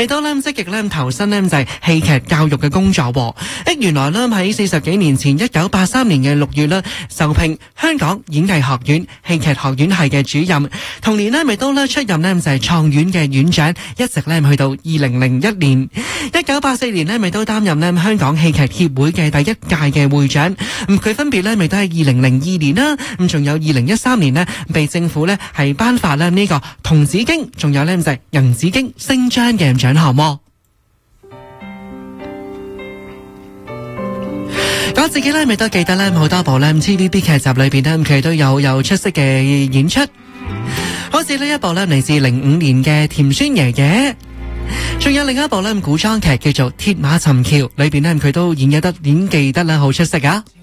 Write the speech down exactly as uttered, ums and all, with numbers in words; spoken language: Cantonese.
亦都咧積極咧投身咧就係戲劇教育嘅工作。誒，原來咧喺四十幾年前，一九八三年嘅六月咧，受聘香港演藝學院戲劇學院系嘅主任。同年咧，咪都咧出任咧就係創院嘅院長，一直咧去到二零零一年。一九八四年咧，咪都擔任咧香港戲劇協會嘅第一屆嘅會長。咁佢分別咧咪都係二零零二年啦，咁仲有二零一三年咧被政府咧係頒發咧呢個銅紫荊，仲有咧就係銀紫荊星章嘅獎項。我自己咧咪都記得咧好多部咧 T V B 劇集裏邊咧佢都有有出色嘅演出，好似呢一部咧嚟自零五年嘅甜酸爺爺，仲有另一部咧古裝劇叫做鐵馬尋橋，裏邊咧佢都演繹得演技得啦好出色啊！